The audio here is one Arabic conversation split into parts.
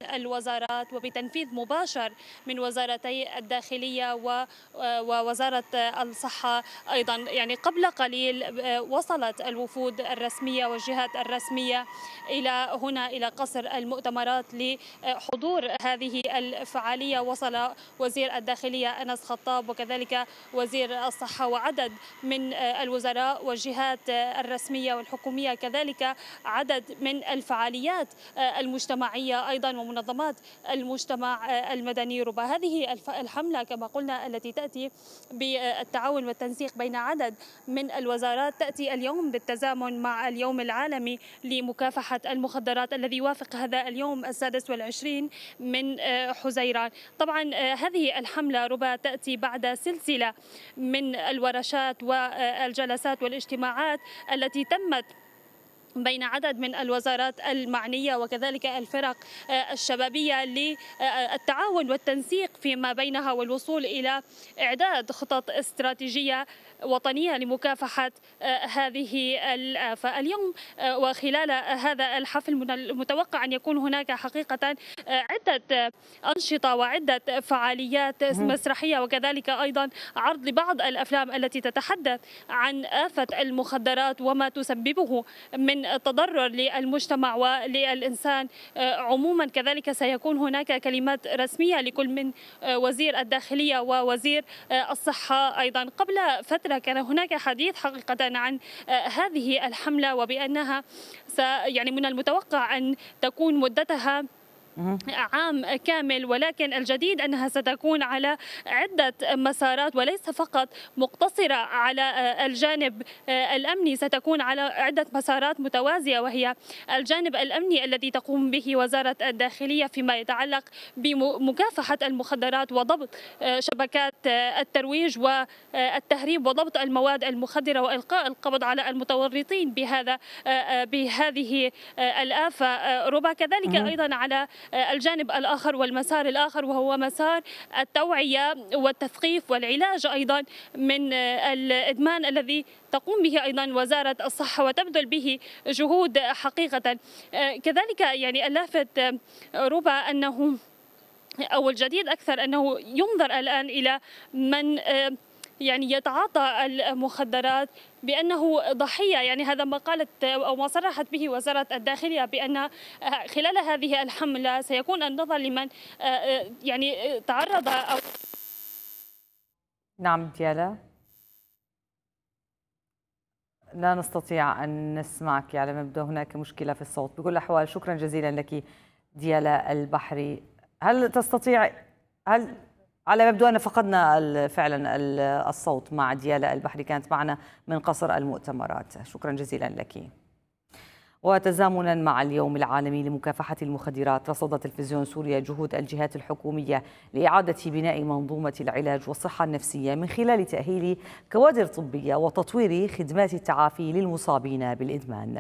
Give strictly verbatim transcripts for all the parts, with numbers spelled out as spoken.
الوزارات وبتنفيذ مباشر من وزارتي الداخلية ووزارة الصحة أيضا. يعني قبل قليل وصلت الوفود الرسمية والجهات الرسمية إلى هنا إلى قصر المؤتمرات لحضور هذه الفعالية. وصل وزير الداخلية أنس خطاب وكذلك وزير الصحة وعدد من الوزراء والجهات الرسمية والحكومية، كذلك عدد من الفعاليات المجتمعية أيضا ومنظمات المجتمع المدني. ربما هذه الحملة كما قلنا التي تأتي بالتعاون والتنسيق بين عدد من الوزارات تأتي اليوم بالتزامن مع اليوم العالمي لمكافحة المخدرات الذي يوافق هذا اليوم السادس والعشرين من حزيران. طبعا هذه الحملة ربما تأتي بعد سلسلة من الورشات والجلسات والاجتماعات التي تمت بين عدد من الوزارات المعنية وكذلك الفرق الشبابية للتعاون والتنسيق فيما بينها والوصول إلى إعداد خطط استراتيجية وطنية لمكافحة هذه الآفة. اليوم وخلال هذا الحفل من المتوقع أن يكون هناك حقيقة عدة أنشطة وعدة فعاليات مسرحية وكذلك أيضا عرض لبعض الأفلام التي تتحدث عن آفة المخدرات وما تسببه من تضرر للمجتمع وللإنسان عموما. كذلك سيكون هناك كلمات رسمية لكل من وزير الداخلية ووزير الصحة أيضا. قبل فترة كان هناك حديث حقيقة عن هذه الحملة وبأنها يعني من المتوقع أن تكون مدتها عام كامل، ولكن الجديد أنها ستكون على عدة مسارات وليس فقط مقتصرة على الجانب الأمني، ستكون على عدة مسارات متوازية، وهي الجانب الأمني الذي تقوم به وزارة الداخلية فيما يتعلق بمكافحة المخدرات وضبط شبكات الترويج والتهريب وضبط المواد المخدرة وإلقاء القبض على المتورطين بهذا بهذه الآفة. ربما كذلك أيضا على الجانب الآخر والمسار الآخر وهو مسار التوعية والتثقيف والعلاج أيضا من الإدمان الذي تقوم به أيضا وزارة الصحة وتبذل به جهود حقيقة. كذلك يعني اللافت ربما أنه أو الجديد أكثر أنه ينظر الآن إلى من يعني يتعاطى المخدرات بأنه ضحية. يعني هذا ما قالت أو ما صرحت به وزارة الداخلية، بأن خلال هذه الحملة سيكون النظر لمن يعني تعرض أو نعم ديالا، لا نستطيع أن نسمعك على مبدأ هناك مشكلة في الصوت. بكل الأحوال شكرا جزيلا لك ديالا البحري. هل تستطيع هل على مبدو أن فقدنا فعلا الصوت مع ديالا البحري، كانت معنا من قصر المؤتمرات. شكرا جزيلا لك. وتزامنا مع اليوم العالمي لمكافحة المخدرات، رصد تلفزيون سوريا جهود الجهات الحكومية لإعادة بناء منظومة العلاج والصحة النفسية من خلال تأهيل كوادر طبية وتطوير خدمات التعافي للمصابين بالإدمان.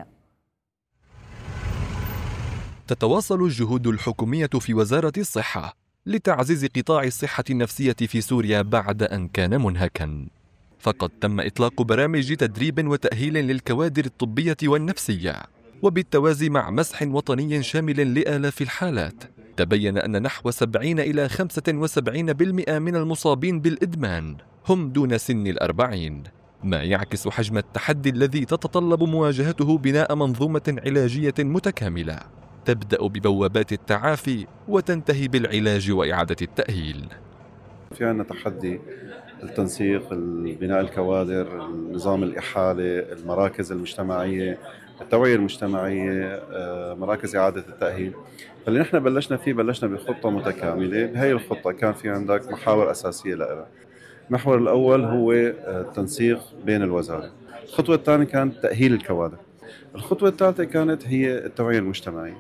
تتواصل الجهود الحكومية في وزارة الصحة لتعزيز قطاع الصحة النفسية في سوريا بعد أن كان منهكا، فقد تم إطلاق برامج تدريب وتأهيل للكوادر الطبية والنفسية، وبالتوازي مع مسح وطني شامل لآلاف الحالات. تبين أن نحو سبعين إلى خمسة وسبعين بالمئة من المصابين بالإدمان هم دون سن الأربعين، ما يعكس حجم التحدي الذي تتطلب مواجهته بناء منظومة علاجية متكاملة تبدأ ببوابات التعافي وتنتهي بالعلاج وإعادة التأهيل. في عندنا تحدي التنسيق، بناء الكوادر، نظام الإحالة، المراكز المجتمعية، التوعية المجتمعية، مراكز إعادة التأهيل. فاللي نحن بلشنا فيه بلشنا بخطة متكاملة. بهي الخطة كان في عندك محاور أساسية لها. المحور الأول هو التنسيق بين الوزارة، الخطوة الثانية كانت تأهيل الكوادر، الخطوة الثالثة كانت هي التوعية المجتمعية.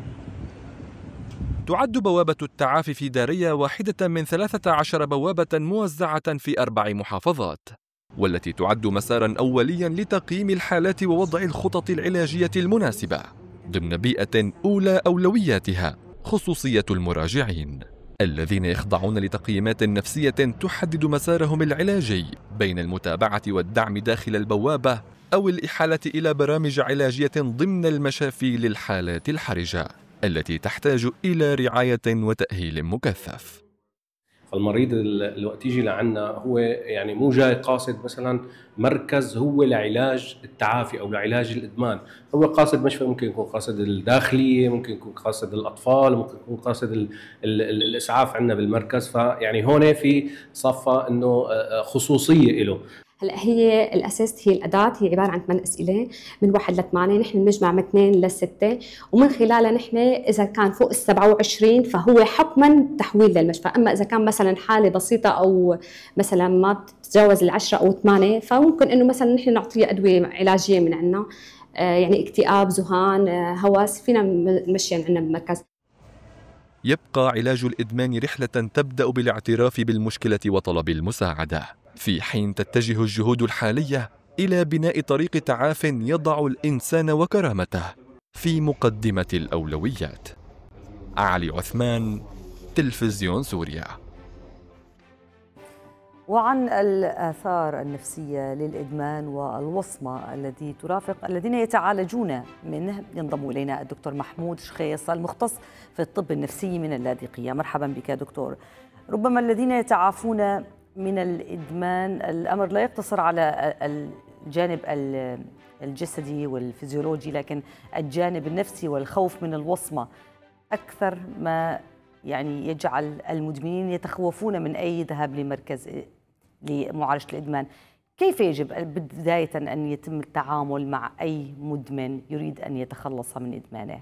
تعد بوابة التعافي في دارية واحدة من ثلاثة عشر بوابة موزعة في أربع محافظات، والتي تعد مسارا أوليا لتقييم الحالات ووضع الخطط العلاجية المناسبة ضمن بيئة أولى أولوياتها خصوصية المراجعين، الذين يخضعون لتقييمات نفسية تحدد مسارهم العلاجي بين المتابعة والدعم داخل البوابة أو الإحالة إلى برامج علاجية ضمن المشافي للحالات الحرجة. التي تحتاج إلى رعاية وتأهيل مكثف. فالمريض اللي وقت يجي لعنا هو يعني مو جاي قاصد مثلا مركز هو لعلاج التعافي او لعلاج الادمان، هو قاصد مشفى، ممكن يكون قاصد الداخليه، ممكن يكون قاصد الاطفال، ممكن يكون قاصد ال ال ال الاسعاف عندنا بالمركز. فيعني هون في صفه انه خصوصيه له. هلا هي الاساس هي الاداه، هي عباره عن ثمان اسئله من واحد لثمانيه، نحن بنجمع من اثنين لسته، ومن خلالها نحن اذا كان فوق ال سبعة وعشرين فهو حكما تحويل للمشفى، اما اذا كان مثلا حاله بسيطه او مثلا ما تتجاوز العشره او ثمانيه فممكن انه مثلا نحن نعطيه ادويه علاجيه من عندنا، يعني اكتئاب، ذهان، هوس، فينا نمشي عندنا بالمركز. يبقى علاج الإدمان رحلة تبدأ بالاعتراف بالمشكلة وطلب المساعدة، في حين تتجه الجهود الحالية إلى بناء طريق تعاف يضع الإنسان وكرامته في مقدمة الأولويات. علي عثمان، تلفزيون سوريا. وعن الآثار النفسية للإدمان والوصمة الذي ترافق الذين يتعالجون منه، ينضم إلينا الدكتور محمود شخيص المختص في الطب النفسي من اللاذقية. مرحبا بك دكتور. ربما الذين يتعافون من الإدمان الأمر لا يقتصر على الجانب الجسدي والفيزيولوجي، لكن الجانب النفسي والخوف من الوصمة أكثر ما يعني يجعل المدمنين يتخوفون من أي ذهاب لمركز لمعالجة الإدمان. كيف يجب بداية أن يتم التعامل مع أي مدمن يريد أن يتخلص من إدمانه؟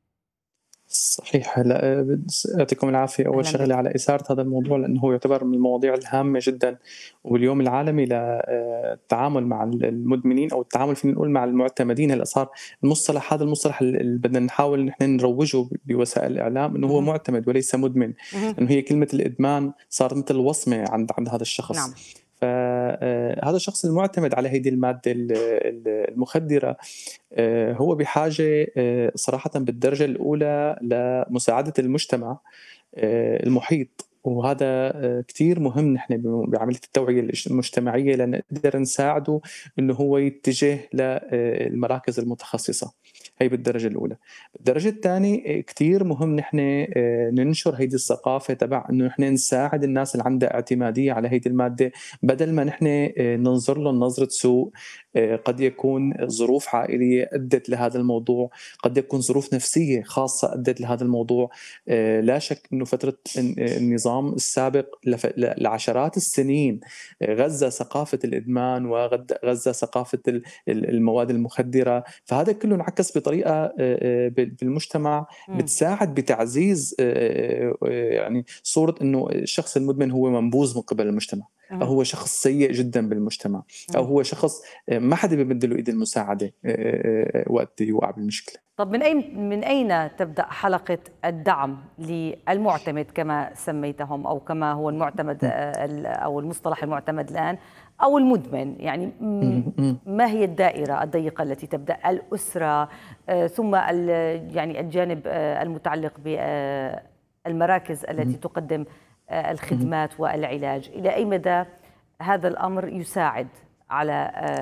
صحيح. هلا يعطيكم العافيه اول شغله على اثاره هذا الموضوع، لانه هو يعتبر من المواضيع الهامه جدا، واليوم العالمي للتعامل مع المدمنين او التعامل فينا نقول مع المعتمدين. هلا صار المصطلح هذا المصطلح اللي بدنا نحاول نحن نروجه بوسائل الاعلام انه هو معتمد وليس مدمن، لانه هي كلمه الادمان صارت مثل وصمه عند عند هذا الشخص. نعم. فهذا الشخص المعتمد على هذه المادة المخدرة هو بحاجة صراحة بالدرجة الأولى لمساعدة المجتمع المحيط، وهذا كتير مهم نحن بعملية التوعية المجتمعية لنقدر نساعده إنه هو يتجه للمراكز المتخصصة. هي بالدرجة الأولى. الدرجة الثانية كتير مهم نحن ننشر هيدي الثقافة تبع إنه نحن نساعد الناس اللي عندها اعتمادية على هيدي المادة، بدل ما نحن ننظر لهم نظرة سوء. قد يكون ظروف عائلية أدت لهذا الموضوع، قد يكون ظروف نفسية خاصة أدت لهذا الموضوع. لا شك أنه فترة النظام السابق لعشرات السنين غزة ثقافة الإدمان وغزة ثقافة المواد المخدرة، فهذا كله انعكس بطريقة بالمجتمع بتساعد بتعزيز يعني صورة أنه الشخص المدمن هو منبوذ من قبل المجتمع، أو هو شخص سيء جدا بالمجتمع، أو هو شخص ما حدا بيمد له ايد المساعده وقت يوقع بالمشكله. طب من اين من اين تبدا حلقه الدعم للمعتمد كما سميتهم، او كما هو المعتمد او المصطلح المعتمد الان، او المدمن؟ يعني ما هي الدائره الضيقه التي تبدا؟ الاسره، ثم يعني الجانب المتعلق بالمراكز التي تقدم الخدمات والعلاج. الى اي مدى هذا الامر يساعد على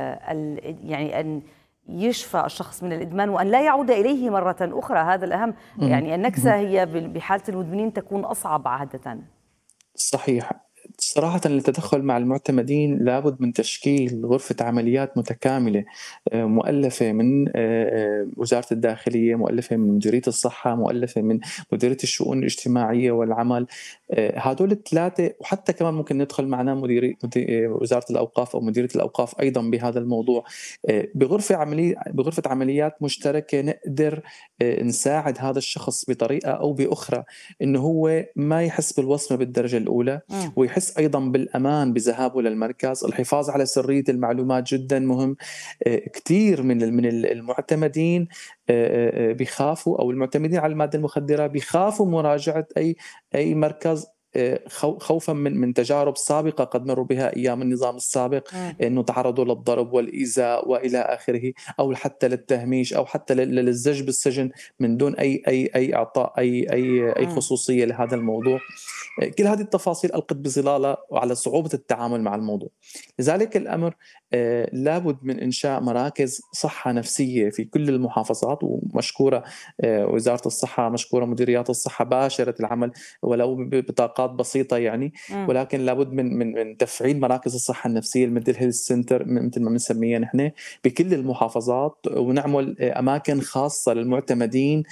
يعني أن يشفى الشخص من الإدمان وأن لا يعود إليه مرة أخرى؟ هذا الأهم. يعني النكسة هي بحالة المدمنين تكون أصعب عادة. صحيح. صراحة التدخل مع المعتمدين لابد من تشكيل غرفة عمليات متكاملة مؤلفة من وزارة الداخلية، مؤلفة من مديرية الصحة، مؤلفة من مديرية الشؤون الاجتماعية والعمل. هدول الثلاثة، وحتى كمان ممكن ندخل معنا مديرية وزارة الأوقاف أو مديرية الأوقاف أيضا بهذا الموضوع، بغرفة عملية بغرفة عمليات مشتركة نقدر نساعد هذا الشخص بطريقة أو بأخرى إنه هو ما يحس بالوصمة بالدرجة الأولى، ويحس أيضا بالأمان بذهابه للمركز. الحفاظ على سرية المعلومات جدا مهم. كثير من من المعتمدين بيخافوا، أو المعتمدين على المادة المخدرة بيخافوا مراجعة أي أي مركز خوفا من من تجارب سابقة قد مروا بها أيام النظام السابق، إنه تعرضوا للضرب والإيذاء وإلى آخره، أو حتى للتهميش، أو حتى للزج بالسجن من دون أي أي أي إعطاء أي أي أي خصوصية لهذا الموضوع. كل هذه التفاصيل ألقت بظلالها على صعوبة التعامل مع الموضوع. لذلك الأمر لابد من إنشاء مراكز صحة نفسية في كل المحافظات، ومشكورة وزارة الصحة، مشكورة مديريات الصحة باشرت العمل ولو بطاقات بسيطة يعني، ولكن لابد من من من تفعيل مراكز الصحة النفسية المنتل هيلث سنتر مثل ما بنسميها نحن بكل المحافظات، ونعمل أماكن خاصة للمعتمدين.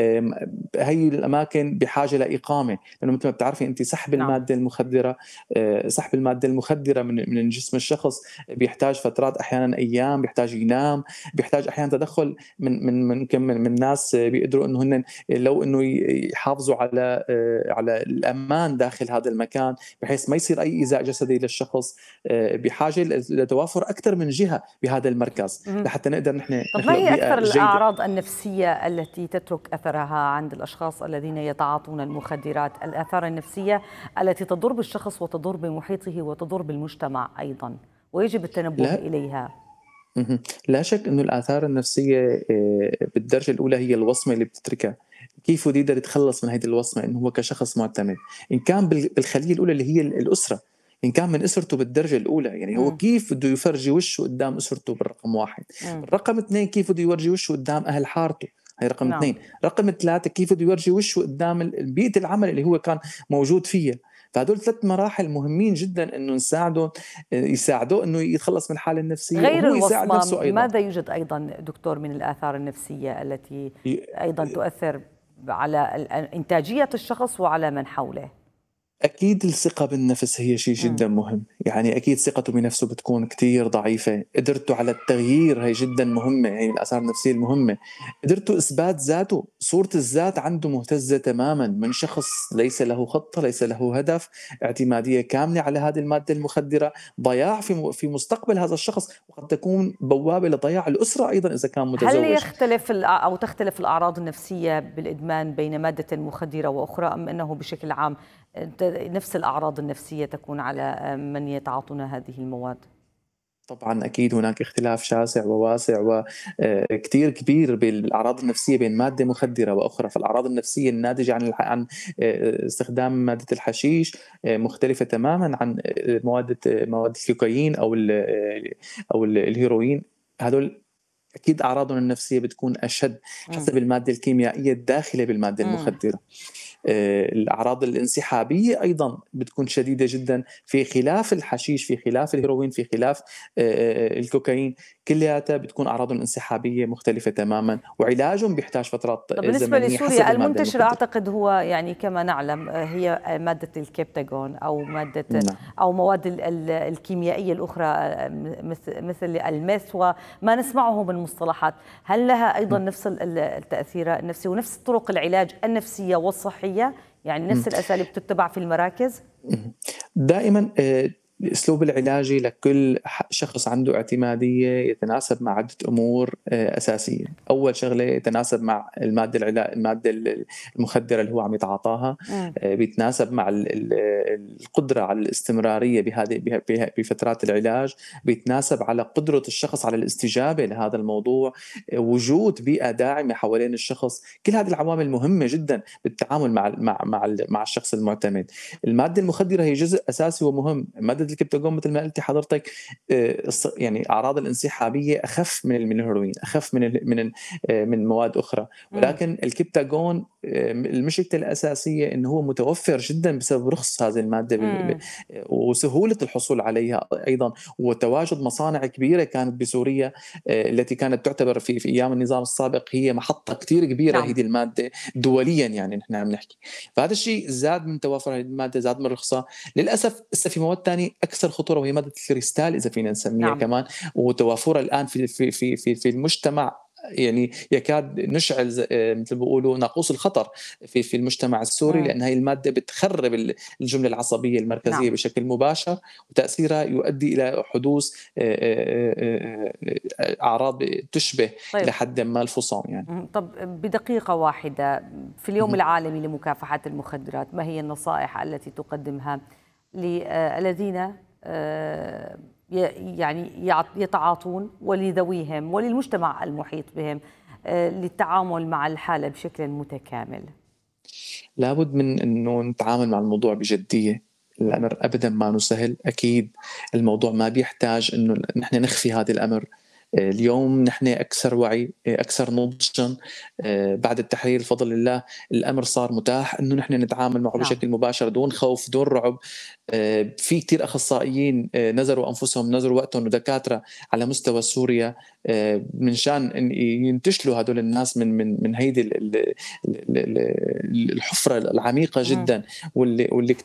هي الأماكن بحاجة لإقامة، لأنه مثل ما بتعرفي أنت سحب المادة المخدرة سحب المادة المخدرة من من جسم الشخص بيحتاج فترات، أحيانا أيام، بيحتاج ينام، بيحتاج أحيانا تدخل من من من كم من, من ناس بيقدروا إنه هن لو إنه يحافظوا على على الأمان داخل هذا المكان بحيث ما يصير أي إيذاء جسدي للشخص، بحاجة لتوافر أكثر من جهة بهذا المركز لحتى نقدر نحن طب ما هي أكثر الأعراض النفسية التي تترك أثرها عند الأشخاص الذين يتعاطون المخدرات؟ الآثار النفسية التي تضر بالشخص وتضر بمحيطه وتضر بالمجتمع أيضا، ويجب التنبه لا. إليها. لا شك أنه الآثار النفسية بالدرجة الأولى هي الوصمة اللي بتتركها. كيف بده يقدر يتخلص من هذه الوصمة؟ إنه هو كشخص معتمد، إن كان بالخلية الأولى اللي هي الأسرة، إن كان من أسرته بالدرجة الأولى، يعني هو م. كيف بده يفرجي وشه قدام أسرته بالرقم واحد. م. الرقم اثنين كيف بده يورجي وشه قدام أهل حارته، هي رقم نعم. اثنين. رقم ثلاثة كيف بده يورجي وشه قدام بيئة العمل اللي هو كان موجود فيها. فهدول ثلاث مراحل مهمين جدا انه نساعده يساعده انه يتخلص من الحاله النفسيه غير الوصمه. أيضاً. ماذا يوجد ايضا دكتور من الاثار النفسيه التي ايضا تؤثر على انتاجيه الشخص وعلى من حوله؟ أكيد الثقة بالنفس هي شيء جدا مهم، يعني أكيد ثقته بنفسه بتكون كتير ضعيفة، قدرته على التغيير هي جدا مهمة، هي الآثار النفسية المهمة. قدرته إثبات ذاته، صورة الذات عنده مهتزة تماما من شخص ليس له خطة، ليس له هدف، اعتمادية كاملة على هذه المادة المخدرة، ضياع في في مستقبل هذا الشخص، وقد تكون بوابة لضياع الأسرة أيضا إذا كان متزوج. هل يختلف أو تختلف الأعراض النفسية بالإدمان بين مادة مخدرة وأخرى، أم أنه بشكل عام نفس الأعراض النفسية تكون على من يتعاطون هذه المواد؟ طبعا أكيد هناك اختلاف شاسع وواسع وكتير كبير بالأعراض النفسية بين مادة مخدرة وأخرى. فالأعراض النفسية الناتجة عن عن استخدام مادة الحشيش مختلفة تماما عن مواد مواد الكوكايين أو أو الهيروين. هذول أكيد أعراضهم النفسية بتكون أشد حسب المادة الكيميائية الداخلة بالمادة المخدرة. الأعراض الانسحابية أيضا بتكون شديدة جدا في خلاف الحشيش، في خلاف الهيروين، في خلاف الكوكايين، كلها بتكون أعراضهم انسحابية مختلفة تماما، وعلاجهم بيحتاج فترات زمنية. بالنسبة لسوريا المنتشر أعتقد هو يعني كما نعلم هي مادة الكبتاغون أو مادة نعم. أو مواد الكيميائية الأخرى مثل الميث وما نسمعه من مصطلحات. هل لها أيضا نعم. نفس التأثير النفسي ونفس طرق العلاج النفسية والصحية، يعني نفس الأساليب تتبع في المراكز؟ دائما الأسلوب العلاجي لكل شخص عنده اعتمادية يتناسب مع عدة أمور أساسية. أول شغلة يتناسب مع المادة العلاج المادة المخدرة اللي هو عم يتعاطاها، بيتناسب مع القدرة على الاستمرارية بهذه بفترات العلاج، بيتناسب على قدرة الشخص على الاستجابة لهذا الموضوع، وجود بيئة داعمة حوالين الشخص. كل هذه العوامل مهمة جدا بالتعامل مع مع مع, مع الشخص المعتمد. المادة المخدرة هي جزء أساسي ومهم. مادة الكبتاغون مثل ما قلتي حضرتك يعني أعراض الانسحابية أخف من من الهيروين، أخف من من من مواد أخرى، ولكن الكبتاغون المشكلة الأساسية إنه هو متوفر جدا بسبب رخص هذه المادة مم. وسهولة الحصول عليها أيضا، وتواجد مصانع كبيرة كانت بسوريا التي كانت تعتبر في في أيام النظام السابق هي محطة كتير كبيرة نعم. هذه المادة دوليا يعني نحن عم نحكي. فهذا الشيء زاد من توافر هذه المادة، زاد من رخصة. للأسف لسه في مواد ثانية أكثر خطورة وهي مادة الكريستال إذا فينا نسميها نعم. كمان، وتوافرها الآن في في في في, في المجتمع يعني يكاد نشعل مثل بيقولوا ناقوس الخطر في في المجتمع السوري، لأن هاي المادة بتخرب الجملة العصبية المركزية نعم. بشكل مباشر، وتأثيرها يؤدي إلى حدوث أعراض تشبه طيب. لحد ما الفصام يعني. طب بدقيقة واحدة، في اليوم م- العالمي لمكافحة المخدرات ما هي النصائح التي تقدمها للذين يعني يتعاطون ولذويهم وللمجتمع المحيط بهم للتعامل مع الحالة بشكل متكامل؟ لابد من أنه نتعامل مع الموضوع بجدية. الأمر أبدا ما سهل، أكيد الموضوع ما بيحتاج أنه نحن نخفي هذا الأمر. اليوم نحن أكثر وعي، أكثر نضجا بعد التحرير بفضل الله. الأمر صار متاح أنه نحن نتعامل معه بشكل مباشر دون خوف دون رعب. في كتير أخصائيين نزلوا أنفسهم، نزلوا وقتهم، ودكاترة على مستوى سوريا من شان أن ينتشلوا هدول الناس من من من هيدي الحفرة العميقة جدا واللي واللي